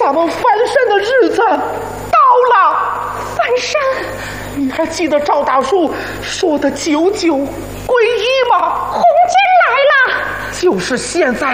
咱们翻身的日子到了。 翻身？ 你还记得赵大叔说的99皈依吗？ 红军来了， 就是现在